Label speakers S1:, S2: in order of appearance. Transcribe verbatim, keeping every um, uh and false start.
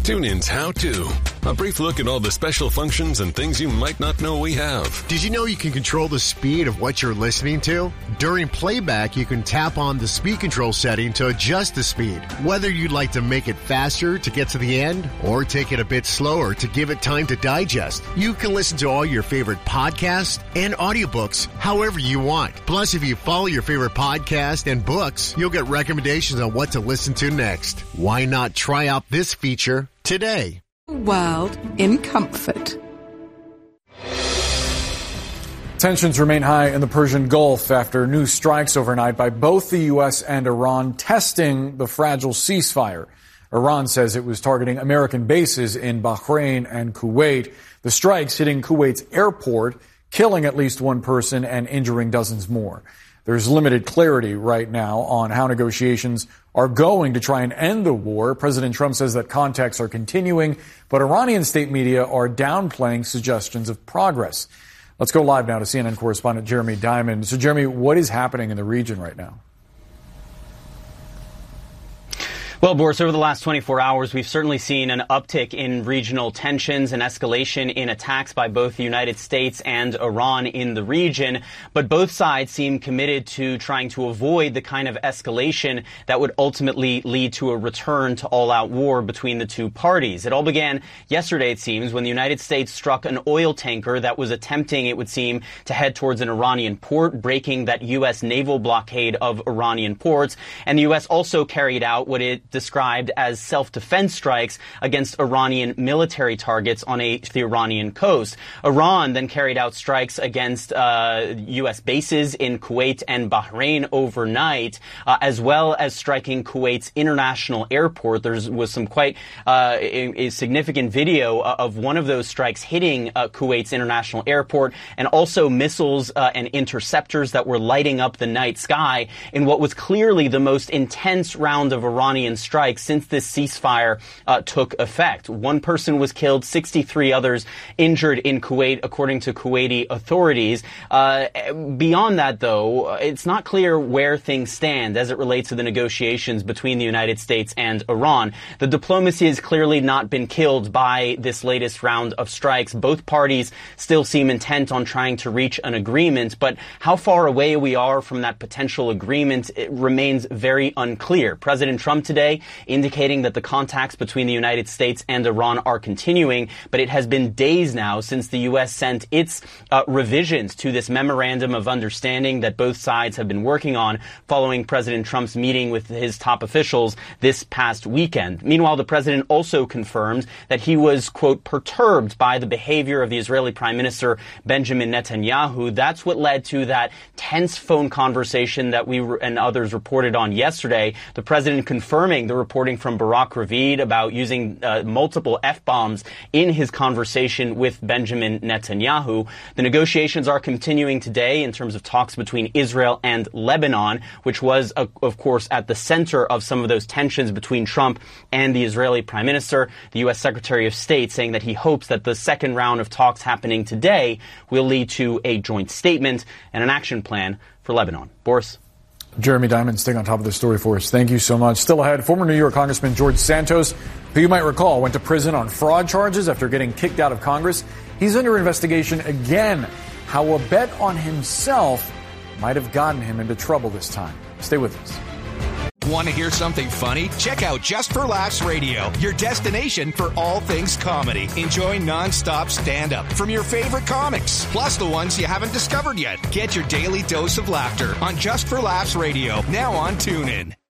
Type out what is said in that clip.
S1: TuneIn's How To. A brief look at all the special functions and things you might not know we have.
S2: Did you know you can control the speed of what you're listening to? During playback, you can tap on the speed control setting to adjust the speed. Whether you'd like to make it faster to get to the end or take it a bit slower to give it time to digest, you can listen to all your favorite podcasts and audiobooks however you want. Plus, if you follow your favorite podcast and books, you'll get recommendations on what to listen to next. Why not try out this feature today?
S3: World in comfort.
S4: Tensions remain high in the Persian Gulf after new strikes overnight by both the U S and Iran, testing the fragile ceasefire. Iran says it was targeting American bases in Bahrain and Kuwait. The strikes hitting Kuwait's airport, killing at least one person and injuring dozens more. There's limited clarity right now on how negotiations are going to try and end the war. President Trump says that contacts are continuing, but Iranian state media are downplaying suggestions of progress. Let's go live now to C N N correspondent Jeremy Diamond. So, Jeremy, what is happening in the region right now?
S5: Well, Boris, over the last twenty-four hours, we've certainly seen an uptick in regional tensions and escalation in attacks by both the United States and Iran in the region. But both sides seem committed to trying to avoid the kind of escalation that would ultimately lead to a return to all-out war between the two parties. It all began yesterday, it seems, when the United States struck an oil tanker that was attempting, it would seem, to head towards an Iranian port, breaking that U S naval blockade of Iranian ports. And the U S also carried out what it described as self-defense strikes against Iranian military targets on a, the Iranian coast. Iran then carried out strikes against uh, U S bases in Kuwait and Bahrain overnight, uh, as well as striking Kuwait's international airport. There was some quite uh, a, a significant video of one of those strikes hitting uh, Kuwait's international airport, and also missiles uh, and interceptors that were lighting up the night sky in what was clearly the most intense round of Iranian strikes since this ceasefire uh, took effect. One person was killed, sixty-three others injured in Kuwait, according to Kuwaiti authorities. Uh, beyond that, though, it's not clear where things stand as it relates to the negotiations between the United States and Iran. The diplomacy has clearly not been killed by this latest round of strikes. Both parties still seem intent on trying to reach an agreement, but how far away we are from that potential agreement, it remains very unclear. President Trump today indicating that the contacts between the United States and Iran are continuing, but it has been days now since the U S sent its uh, revisions to this memorandum of understanding that both sides have been working on following President Trump's meeting with his top officials this past weekend. Meanwhile, the president also confirmed that he was, quote, perturbed by the behavior of the Israeli Prime Minister Benjamin Netanyahu. That's what led to that tense phone conversation that we and others reported on yesterday. The president confirming the reporting from Barak Ravid about using uh, multiple F-bombs in his conversation with Benjamin Netanyahu. The negotiations are continuing today in terms of talks between Israel and Lebanon, which was, uh, of course, at the center of some of those tensions between Trump and the Israeli Prime Minister. The U S Secretary of State saying that he hopes that the second round of talks happening today will lead to a joint statement and an action plan for Lebanon. Boris?
S4: Jeremy Diamond staying on top of the story for us. Thank you so much. Still ahead, former New York Congressman George Santos, who you might recall went to prison on fraud charges after getting kicked out of Congress. He's under investigation again. How a bet on himself might have gotten him into trouble this time. Stay with us.
S6: Want to hear something funny? Check out Just for Laughs Radio, your destination for all things comedy. Enjoy nonstop stand-up from your favorite comics, plus the ones you haven't discovered yet. Get your daily dose of laughter on Just for Laughs Radio, now on TuneIn.